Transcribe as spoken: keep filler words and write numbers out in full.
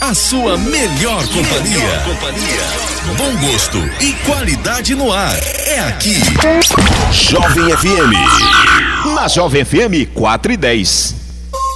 a sua melhor companhia. Melhor companhia. Bom gosto e qualidade no ar. É aqui. Jovem F M. Na Jovem F M quatro e dez.